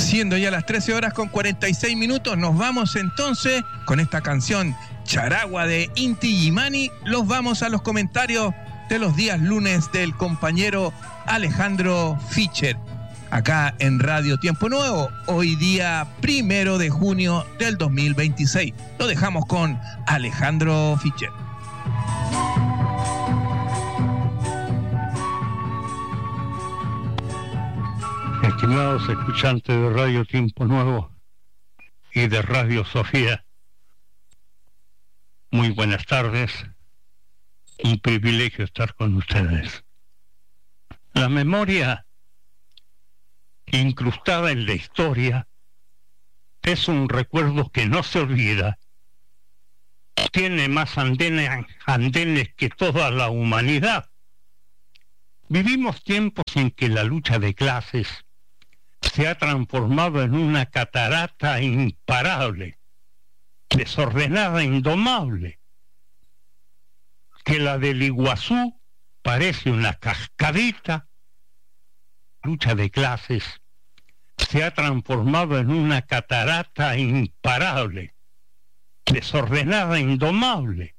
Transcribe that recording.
Siendo ya las 13 horas con 46 minutos, nos vamos entonces con esta canción Charagua de Inti Illimani. Los vamos a los comentarios de los días lunes del compañero Alejandro Fischer, acá en Radio Tiempo Nuevo, hoy día 1 de junio del 2026. Lo dejamos con Alejandro Fischer. Estimados escuchantes de Radio Tiempo Nuevo y de Radio Sofía, muy buenas tardes. Un privilegio estar con ustedes. La memoria incrustada en la historia es un recuerdo que no se olvida. Tiene más andenes que toda la humanidad. Vivimos tiempos en que la lucha de clases se ha transformado en una catarata imparable, desordenada, indomable, que la del Iguazú parece una cascadita. La lucha de clases se ha transformado en una catarata imparable, desordenada, indomable,